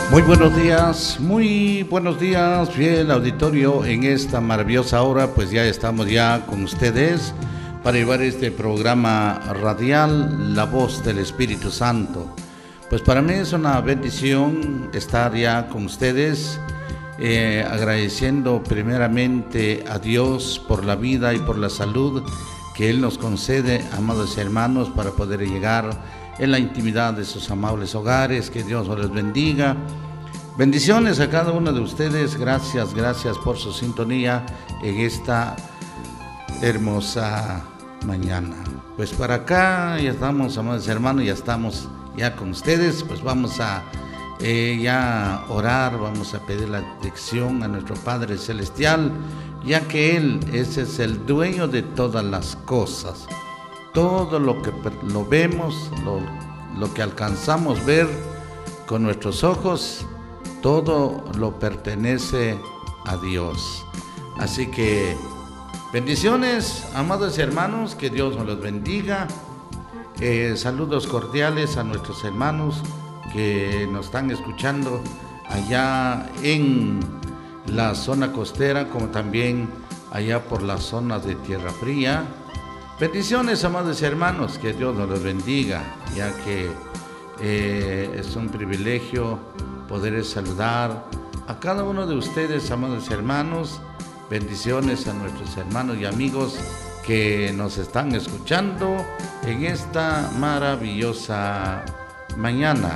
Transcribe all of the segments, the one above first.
Muy buenos días, fiel auditorio. En esta maravillosa hora, pues ya estamos ya con ustedes para llevar este programa radial, La Voz del Espíritu Santo. Pues para mí es una bendición estar ya con ustedes, agradeciendo primeramente a Dios por la vida y por la salud que Él nos concede, amados hermanos, para poder llegar en la intimidad de sus amables hogares. Que Dios los bendiga. Bendiciones a cada uno de ustedes. Gracias por su sintonía en esta hermosa mañana. Pues para acá ya estamos, amados hermanos, ya estamos ya con ustedes. Pues vamos a ya orar, vamos a pedir la dirección a nuestro Padre Celestial, ya que Él ese es el dueño de todas las cosas. Todo lo que lo vemos, lo que alcanzamos ver con nuestros ojos, todo lo pertenece a Dios. Así que bendiciones, amados hermanos, que Dios nos los bendiga. Saludos cordiales a nuestros hermanos que nos están escuchando allá en la zona costera, como también allá por las zonas de Tierra Fría. Bendiciones, amados hermanos, que Dios nos los bendiga, ya que es un privilegio poder saludar a cada uno de ustedes, amados hermanos. Bendiciones a nuestros hermanos y amigos que nos están escuchando en esta maravillosa mañana.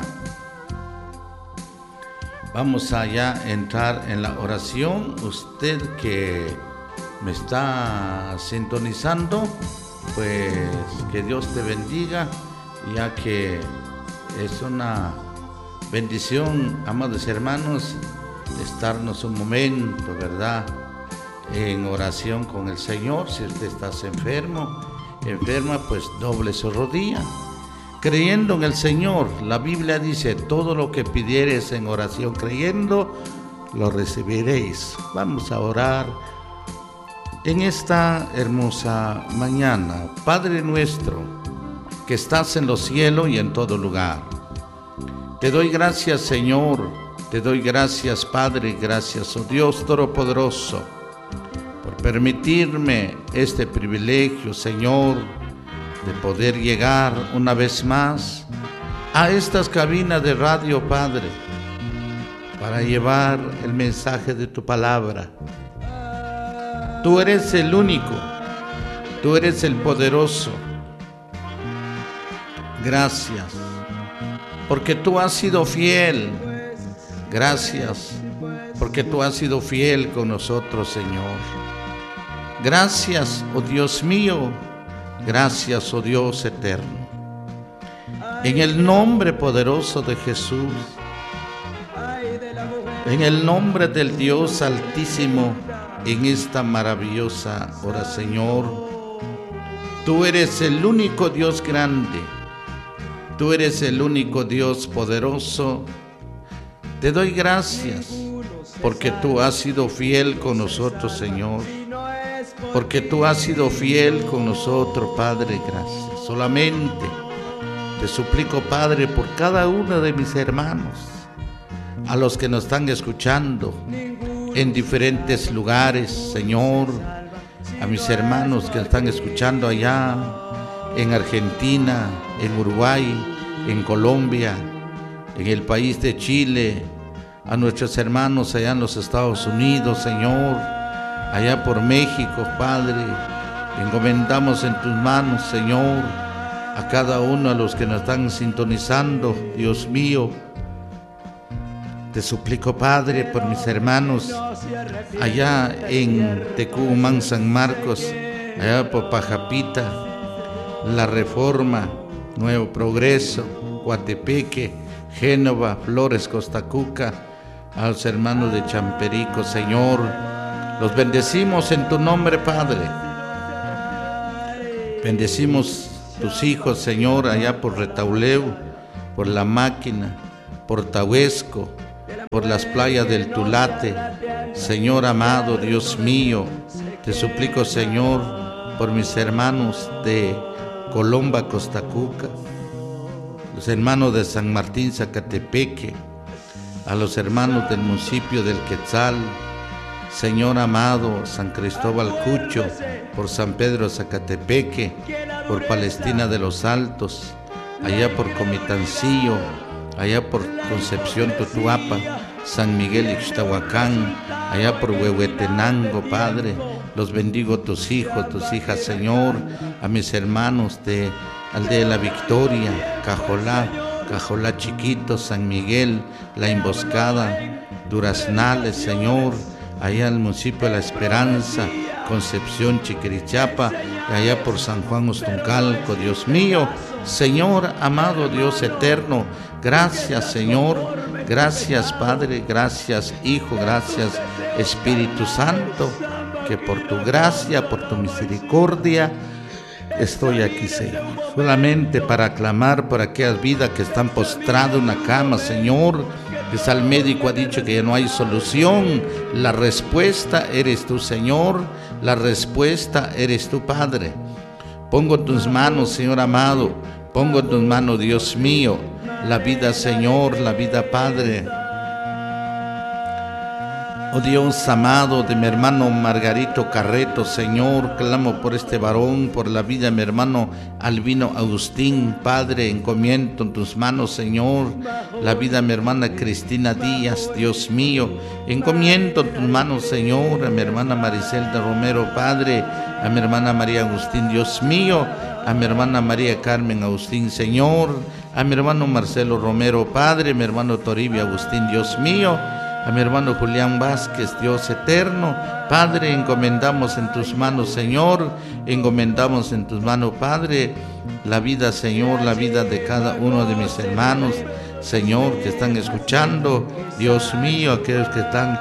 Vamos a ya entrar en la oración. Usted que me está sintonizando, pues que Dios te bendiga, ya que es una bendición, amados hermanos, estarnos un momento, ¿verdad?, en oración con el Señor. Si usted está enferma, pues doble su rodilla, creyendo en el Señor. La Biblia dice: todo lo que pidiereis en oración creyendo, lo recibiréis. Vamos a orar en esta hermosa mañana. Padre nuestro, que estás en los cielos y en todo lugar, te doy gracias, Señor, te doy gracias, Padre, gracias, oh Dios Todopoderoso, por permitirme este privilegio, Señor, de poder llegar una vez más a estas cabinas de radio, Padre, para llevar el mensaje de tu palabra. Tú eres el único, tú eres el poderoso. Gracias, porque tú has sido fiel. Gracias, porque tú has sido fiel con nosotros, Señor. Gracias, oh Dios mío. Gracias, oh Dios eterno. En el nombre poderoso de Jesús, en el nombre del Dios Altísimo, en esta maravillosa hora, Señor, tú eres el único Dios grande. Tú eres el único Dios poderoso. Te doy gracias porque tú has sido fiel con nosotros, Señor. Porque tú has sido fiel con nosotros, Padre. Gracias. Solamente te suplico, Padre, por cada uno de mis hermanos, a los que nos están escuchando en diferentes lugares, Señor, a mis hermanos que están escuchando allá en Argentina, en Uruguay, en Colombia, en el país de Chile, a nuestros hermanos allá en los Estados Unidos, Señor, allá por México, Padre, encomendamos en tus manos, Señor, a cada uno de los que nos están sintonizando, Dios mío. Te suplico, Padre, por mis hermanos allá en Tecumán, San Marcos, allá por Pajapita, La Reforma, Nuevo Progreso, Coatepeque, Génova, Flores, Costacuca, a los hermanos de Champerico, Señor. Los bendecimos en tu nombre, Padre. Bendecimos tus hijos, Señor, allá por Retauleu, por La Máquina, por Tahuesco, por las playas del Tulate. Señor amado, Dios mío, te suplico, Señor, por mis hermanos de Colomba, Costacuca, los hermanos de San Martín, Zacatepeque, a los hermanos del municipio del Quetzal, Señor amado, San Cristóbal Cucho, por San Pedro Zacatepeque, por Palestina de los Altos, allá por Comitancillo, allá por Concepción Tutuapa, San Miguel Ixtahuacán, allá por Huehuetenango, Padre. Los bendigo tus hijos, tus hijas, Señor, a mis hermanos de Aldea de la Victoria, Cajolá Chiquito, San Miguel, La Emboscada, Duraznales, Señor, allá en el municipio de La Esperanza, Concepción, Chiquirichapa, y allá por San Juan Ostuncalco, Dios mío, Señor amado, Dios eterno, gracias, Señor, gracias, Padre, gracias, Hijo, gracias, Espíritu Santo, que por tu gracia, por tu misericordia, estoy aquí, Señor, solamente para clamar por aquellas vidas que están postradas en una cama, Señor. Quizá el médico ha dicho que ya no hay solución. La respuesta eres tú, Señor. La respuesta eres tú, Padre. Pongo en tus manos, Señor amado. Pongo en tus manos, Dios mío, la vida, Señor, la vida, Padre. Oh Dios amado de mi hermano Margarito Carreto, Señor, clamo por este varón, por la vida de mi hermano Albino Agustín, Padre, encomiendo en tus manos, Señor, la vida de mi hermana Cristina Díaz, Dios mío, encomiendo en tus manos, Señor, a mi hermana Maricelda Romero, Padre, a mi hermana María Agustín, Dios mío, a mi hermana María Carmen Agustín, Señor, a mi hermano Marcelo Romero, Padre, mi hermano Toribio Agustín, Dios mío, a mi hermano Julián Vázquez, Dios eterno, Padre, encomendamos en tus manos, Señor, encomendamos en tus manos, Padre, la vida, Señor, la vida de cada uno de mis hermanos, Señor, que están escuchando, Dios mío, aquellos que están,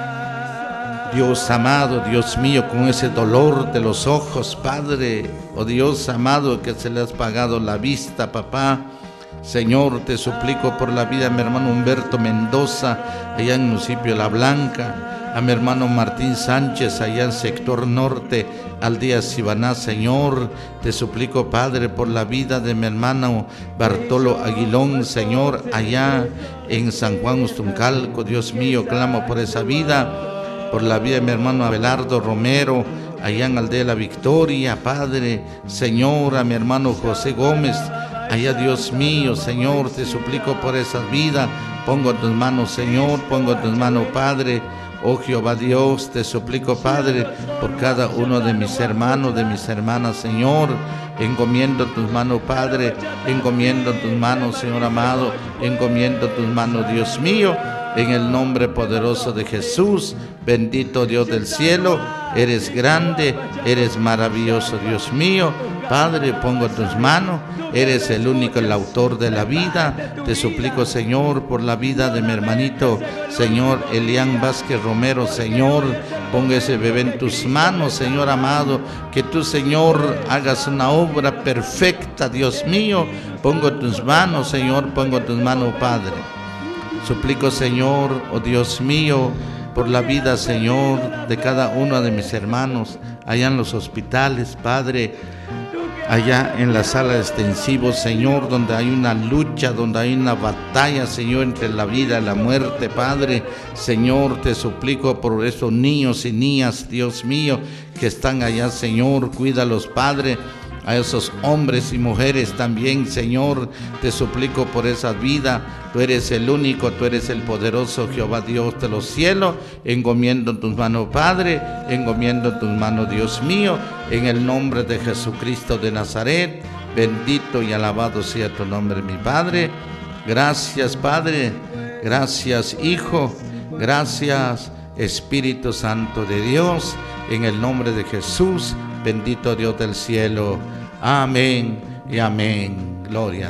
Dios amado, Dios mío, con ese dolor de los ojos, Padre, oh Dios amado, que se le has pagado la vista, papá. Señor, te suplico por la vida de mi hermano Humberto Mendoza, allá en el municipio de La Blanca, a mi hermano Martín Sánchez, allá en sector norte, Aldea Sibaná, Señor, te suplico, Padre, por la vida de mi hermano Bartolo Aguilón, Señor, allá en San Juan Ostuncalco, Dios mío, clamo por esa vida, por la vida de mi hermano Abelardo Romero, allá en Aldea de la Victoria, Padre, Señor, a mi hermano José Gómez, allá, Dios mío, Señor, te suplico por esas vidas, pongo en tus manos, Señor, pongo en tus manos, Padre, oh Jehová Dios, te suplico, Padre, por cada uno de mis hermanos, de mis hermanas, Señor, encomiendo tus manos, Padre, encomiendo tus manos, Señor amado, encomiendo tus manos, Dios mío, en el nombre poderoso de Jesús, bendito Dios del cielo, eres grande, eres maravilloso, Dios mío, Padre, pongo en tus manos, eres el único, el autor de la vida, te suplico, Señor, por la vida de mi hermanito, Señor, Elián Vázquez Romero, Señor, pongo ese bebé en tus manos, Señor amado, que tú, Señor, hagas una obra perfecta, Dios mío, pongo en tus manos, Señor, pongo en tus manos, Padre. Suplico, Señor, oh Dios mío, por la vida, Señor, de cada uno de mis hermanos, allá en los hospitales, Padre, allá en la sala de extensivos, Señor, donde hay una lucha, donde hay una batalla, Señor, entre la vida y la muerte, Padre. Señor, te suplico por esos niños y niñas, Dios mío, que están allá, Señor, cuídalos, Padre. A esos hombres y mujeres también, Señor, te suplico por esa vida. Tú eres el único, tú eres el poderoso Jehová Dios de los cielos. Encomiendo en tus manos, Padre, encomiendo en tus manos, Dios mío, en el nombre de Jesucristo de Nazaret. Bendito y alabado sea tu nombre, mi Padre. Gracias, Padre, gracias, Hijo, gracias, Espíritu Santo de Dios, en el nombre de Jesús. Bendito Dios del cielo. Amén y amén. Gloria.